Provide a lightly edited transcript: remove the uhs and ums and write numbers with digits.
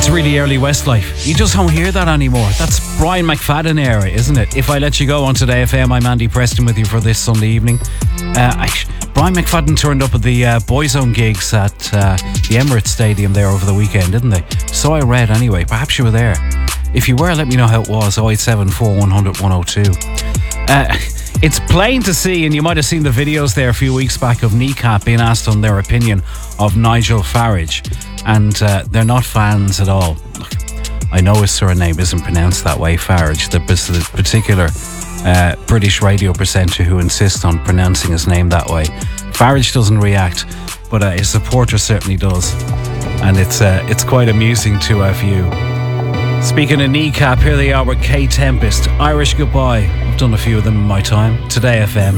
That's really early Westlife. You just don't hear that anymore. That's Brian McFadden era, isn't it? If I Let You Go on Today FM, I'm Andy Preston with you for this Sunday evening. Brian McFadden turned up at the Boyzone gigs at the Emirates Stadium there over the weekend, didn't they? So I read anyway. Perhaps you were there. If you were, let me know how it was. 087 4100 102. It's plain to see, and you might have seen the videos there a few weeks back of Kneecap being asked on their opinion of Nigel Farage, and they're not fans at all. Look, I know his surname isn't pronounced that way, Farage, the particular British radio presenter who insists on pronouncing his name that way. Farage doesn't react, but his supporter certainly does, and it's quite amusing to view. Speaking of Kneecap, here they are with K Tempest, Irish Goodbye. I've done a few of them in my time. Today FM.